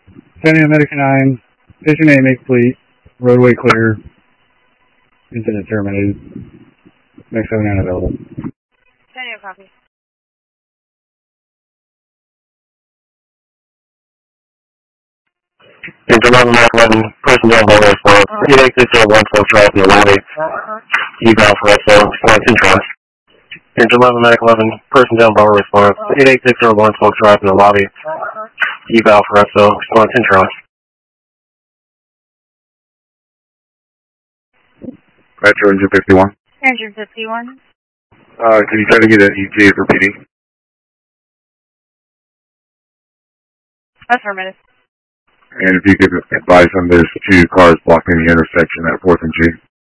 Sending a Medica 9. Station 8 make fleet. Roadway clear. Incident terminated. Next 79 available. Sending a copy. Engine 11, Mark 11, person down by response. 8860 drive in the lobby. Eval for SO, response in trust. Engine 11, Medic 11, person down by response. 8860 drive in the lobby. Eval for SO, response in trust. Retro engine 51. Engine 51. Can you try to get an ETA for PD? Affirmative. And if you could advise them, there's 2 cars blocking the intersection at 4th and G.